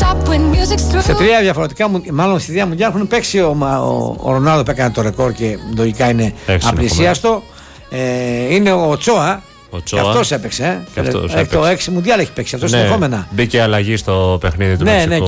Σε τρία διαφορετικά, μάλλον στη Δία Μουντιάλ έχουν παίξει ο Ρονάλντο που έκανε το ρεκόρ και λογικά είναι απλησίαστο. Είναι ο Οτσόα. Και αυτός έπαιξε. Το 6 Μουντιάλ έχει παίξει. Αυτό συνεχόμενα. Μπήκε αλλαγή στο παιχνίδι του Μεξικού. Ναι,